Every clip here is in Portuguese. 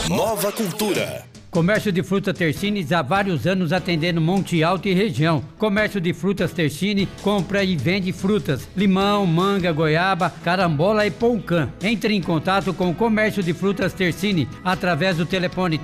Nova Cultura. Comércio de frutas Tersini há vários anos atendendo Monte Alto e região. Comércio de frutas Tersini compra e vende frutas, limão, manga, goiaba, carambola e poucã. Entre em contato com o Comércio de Frutas Tersini através do telefone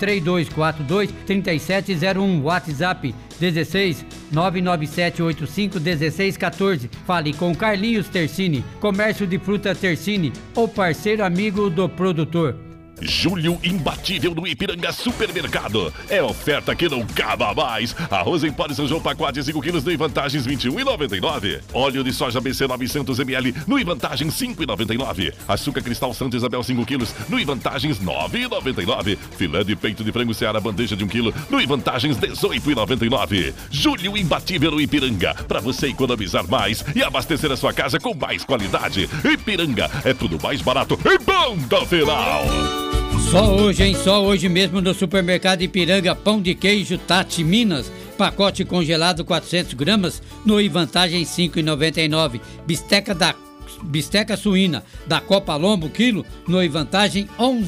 3242-3701, WhatsApp 16 99785 1614. Fale com Carlinhos Tersini. Comércio de frutas Tersini, o parceiro amigo do produtor. Julho imbatível no Ipiranga Supermercado. É oferta que não acaba mais. Arroz em pó de São João, pacote 5 quilos no Ivantagens R$ 21,99. Óleo de soja BC 900 ml no Ivantagens R$ 5,99. Açúcar cristal Santa Isabel 5 quilos no Ivantagens R$ 9,99. Filé de peito de frango Seara bandeja de 1 quilo no Ivantagens R$ 18,99. Julho imbatível no Ipiranga. Para você economizar mais e abastecer a sua casa com mais qualidade. Ipiranga é tudo mais barato e ponto final. Só hoje, hein? Só hoje mesmo no Supermercado Ipiranga, pão de queijo Tati Minas, pacote congelado 400 gramas, no Vantagem 5,99. Bisteca suína da Copa Lombo, quilo, no Vantagem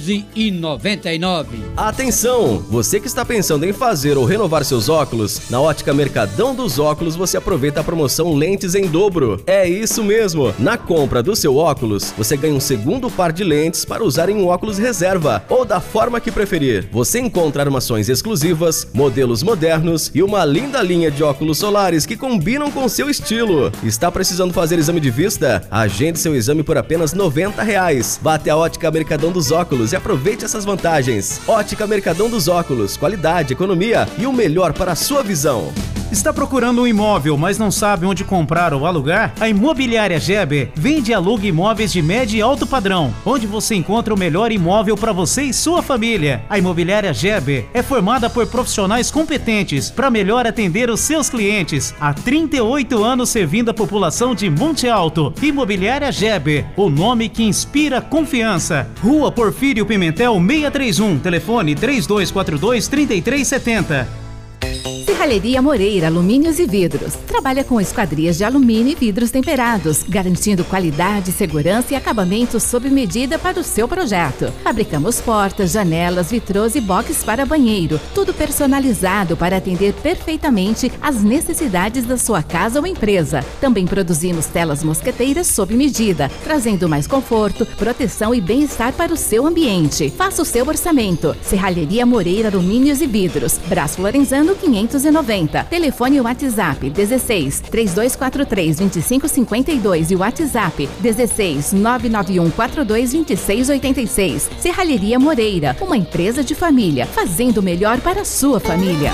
11,99. Atenção! Você que está pensando em fazer ou renovar seus óculos, na Ótica Mercadão dos Óculos você aproveita a promoção Lentes em Dobro. É isso mesmo! Na compra do seu óculos, você ganha um segundo par de lentes para usar em um óculos reserva ou da forma que preferir. Você encontra armações exclusivas, modelos modernos e uma linda linha de óculos solares que combinam com seu estilo. Está precisando fazer exame de vista? Agende seu exame por apenas R$ 90. Vá até a Ótica Mercadão dos Óculos e aproveite essas vantagens. Ótica Mercadão dos Óculos, qualidade, economia e o melhor para a sua visão. Está procurando um imóvel, mas não sabe onde comprar ou alugar? A Imobiliária Geber vende e aluga imóveis de médio e alto padrão, onde você encontra o melhor imóvel para você e sua família. A Imobiliária Geber é formada por profissionais competentes para melhor atender os seus clientes. Há 38 anos servindo a população de Monte Alto. Imobiliária Geber, o nome que inspira confiança. Rua Porfírio Pimentel 631, telefone 3242-3370. Serralheria Moreira Alumínios e Vidros. Trabalha com esquadrias de alumínio e vidros temperados, garantindo qualidade, segurança e acabamento sob medida para o seu projeto. Fabricamos portas, janelas, vitrôs e boxes para banheiro. Tudo personalizado para atender perfeitamente às necessidades da sua casa ou empresa. Também produzimos telas mosqueteiras sob medida, trazendo mais conforto, proteção e bem-estar para o seu ambiente. Faça o seu orçamento. Serralheria Moreira Alumínios e Vidros. Brás Lorenzano 590. Telefone e WhatsApp 16 3243 2552 e WhatsApp 16 991 42 2686. Serralheria Moreira, uma empresa de família, fazendo o melhor para a sua família.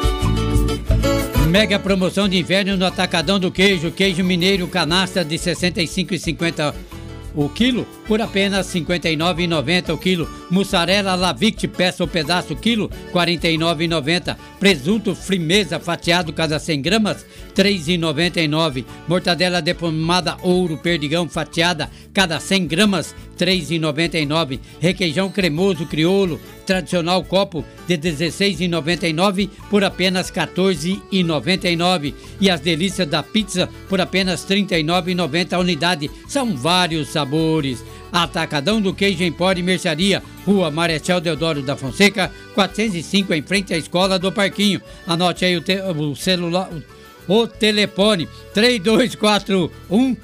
Mega promoção de inverno no Atacadão do Queijo. Queijo mineiro canastra de R$ 65,50 o quilo por apenas R$ 59,90 o quilo. Mussarela Lavict peça ou pedaço quilo R$ 49,90. Presunto Frimeza fatiado cada 100 gramas R$ 3,99. Mortadela defumada Ouro Perdigão fatiada cada 100 gramas R$ 3,99. Requeijão cremoso crioulo tradicional copo de R$ 16,99 por apenas R$ 14,99. E as delícias da pizza por apenas R$ 39,90 a unidade. São vários sabores. Atacadão do Queijo Empório e Mercearia, Rua Marechal Deodoro da Fonseca, 405, em frente à Escola do Parquinho. Anote aí o celular, o telefone 3241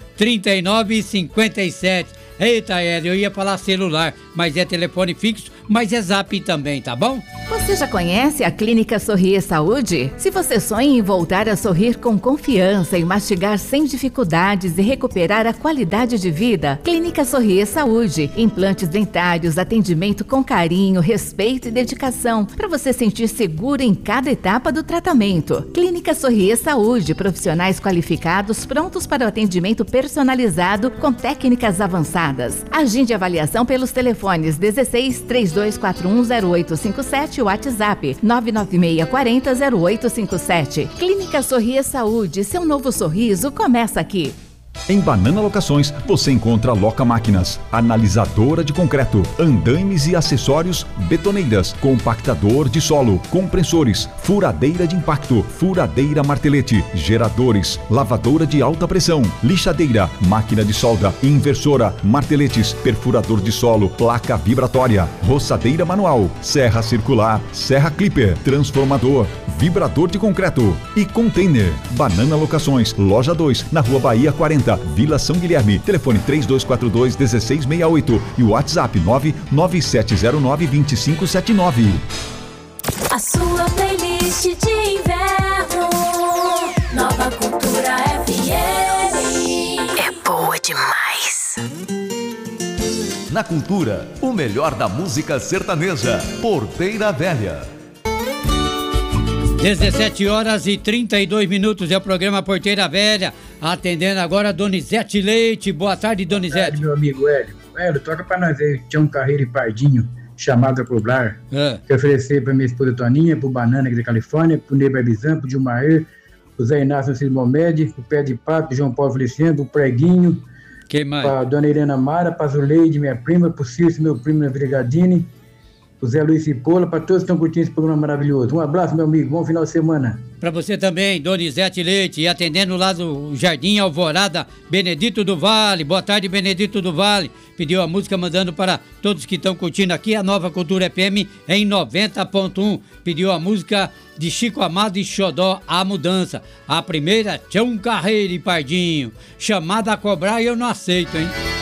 3957. Eita, eu ia falar celular, mas é telefone fixo, mas é zap também, tá bom? Você já conhece a Clínica Sorrir Saúde? Se você sonha em voltar a sorrir com confiança e mastigar sem dificuldades e recuperar a qualidade de vida, Clínica Sorrir Saúde. Implantes dentários, atendimento com carinho, respeito e dedicação, para você sentir seguro em cada etapa do tratamento. Clínica Sorrir Saúde, profissionais qualificados prontos para o atendimento personalizado com técnicas avançadas. Agende avaliação pelos telefones 16 3241 0857 e WhatsApp 996 40 0857. Clínica Sorrir Saúde, seu novo sorriso começa aqui. Em Banana Locações, você encontra Loca Máquinas, analisadora de concreto, andaimes e acessórios, betoneiras, compactador de solo, compressores, furadeira de impacto, furadeira martelete, geradores, lavadora de alta pressão, lixadeira, máquina de solda, inversora, marteletes, perfurador de solo, placa vibratória, roçadeira manual, serra circular, serra clipper, transformador, vibrador de concreto e container. Banana Locações, loja 2, na Rua Bahia 40, Vila São Guilherme. Telefone 3242-1668 e o WhatsApp 99709-2579. A sua playlist de inverno, Nova Cultura FM. É boa demais. Na Cultura, o melhor da música sertaneja. Porteira Velha. 17 horas e 32 minutos é o programa Porteira Velha. Atendendo agora a Donizete Leite. Boa tarde, Donizete. Meu amigo Hélio. Hélio, toca pra nós aí. Tinha um Carreiro e Pardinho, chamado a cobrar. Que oferecer pra minha esposa Toninha, pro Banana aqui da Califórnia, pro Ney Barbizan, pro Dilmaer, pro Zé Inácio Silmomed, pro Pé de Pato, João Paulo Feliciano, pro Preguinho. Quem mais? Pra Dona Helena Mara, pra Zuleide, minha prima, pro Circe, meu primo na Brigadine, pro Zé Luiz Cipolla, pra todos que estão curtindo esse programa maravilhoso. Um abraço, meu amigo. Bom final de semana. Pra você também, Donizete Leite, e atendendo lá do Jardim Alvorada, Benedito do Vale. Boa tarde, Benedito do Vale. Pediu a música, mandando para todos que estão curtindo aqui a Nova Cultura FM em 90.1. Pediu a música de Chico Amado e Xodó, A Mudança. A primeira, Tião Carreiro e Pardinho. Chamada a cobrar e eu não aceito, hein?